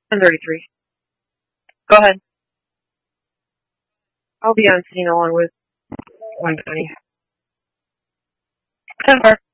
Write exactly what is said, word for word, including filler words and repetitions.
ten thirty-three. Go ahead. I'll be on scene along with one twenty. ten four.